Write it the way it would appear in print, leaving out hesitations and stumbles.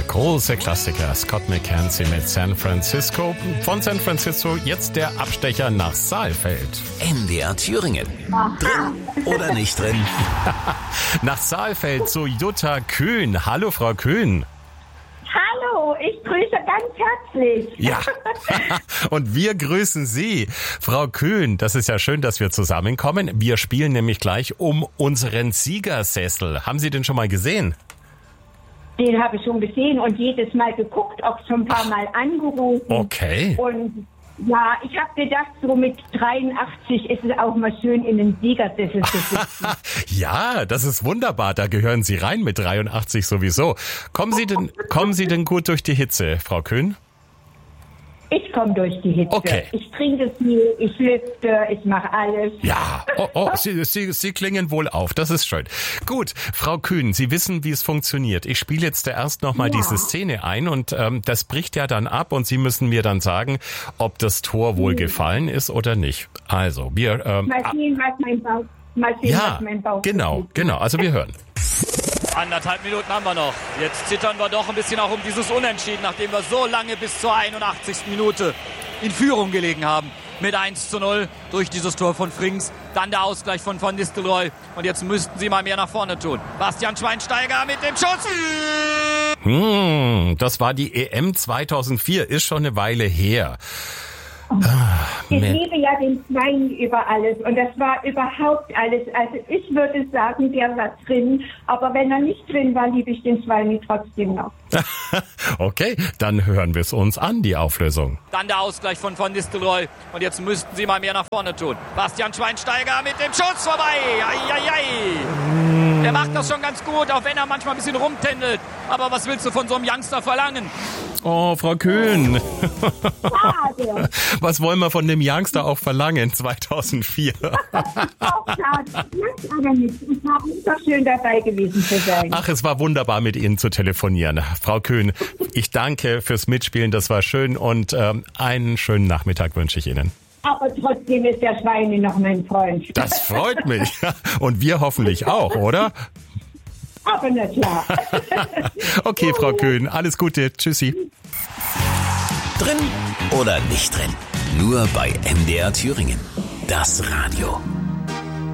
Große Klassiker. Scott McKenzie mit San Francisco. Von San Francisco jetzt der Abstecher nach Saalfeld. MDR Thüringen. Drin oder nicht drin? Nach Saalfeld zu Jutta Kühn. Hallo, Frau Kühn. Hallo, ich grüße ganz herzlich. Ja, und wir grüßen Sie. Frau Kühn, das ist ja schön, dass wir zusammenkommen. Wir spielen nämlich gleich um unseren Siegersessel. Haben Sie den schon mal gesehen? Den habe ich schon gesehen und jedes Mal geguckt, auch schon ein paar Mal angerufen. Okay. Und ja, ich habe gedacht, so mit 83 ist es auch mal schön, in den Siegersessel zu sitzen. Ja, das ist wunderbar. Da gehören Sie rein mit 83 sowieso. Kommen Sie denn gut durch die Hitze, Frau Kühn? Ich komme durch die Hitze. Okay. Ich trinke viel, ich lüfte, ich mache alles. Ja, Sie klingen wohl auf. Das ist schön. Gut, Frau Kühn, Sie wissen, wie es funktioniert. Ich spiele jetzt erst nochmal diese Szene ein und das bricht ja dann ab und Sie müssen mir dann sagen, ob das Tor wohl gefallen ist oder nicht. Also, wir... Mal sehen, was mein Bauch Genau. Also wir hören. 1,5 Minuten haben wir noch. Jetzt zittern wir doch ein bisschen auch um dieses Unentschieden, nachdem wir so lange bis zur 81. Minute in Führung gelegen haben. Mit 1:0 durch dieses Tor von Frings. Dann der Ausgleich von Van Nistelrooy. Und jetzt müssten sie mal mehr nach vorne tun. Bastian Schweinsteiger mit dem Schuss. Das war die EM 2004. Ist schon eine Weile her. Ich liebe ja den Schwein über alles und das war überhaupt alles. Also ich würde sagen, der war drin, aber wenn er nicht drin war, liebe ich den Schwein trotzdem noch. Okay, dann hören wir es uns an, die Auflösung. Dann der Ausgleich von Van Nistelrooy. Und jetzt müssten sie mal mehr nach vorne tun. Bastian Schweinsteiger mit dem Schuss vorbei. Der macht das schon ganz gut, auch wenn er manchmal ein bisschen rumtändelt. Aber was willst du von so einem Youngster verlangen? Oh, Frau Kühn. Schade. Was wollen wir von dem Youngster auch verlangen, 2004? Auch schade. Macht aber nichts. Es war so schön dabei gewesen zu sein. Ach, es war wunderbar, mit Ihnen zu telefonieren. Frau Kühn, ich danke fürs Mitspielen, das war schön und einen schönen Nachmittag wünsche ich Ihnen. Aber trotzdem ist der Schweine noch mein Freund. Das freut mich. Und wir hoffentlich auch, oder? Aber na klar. Okay, Frau Kühn, alles Gute. Tschüssi. Drin oder nicht drin? Nur bei MDR Thüringen. Das Radio.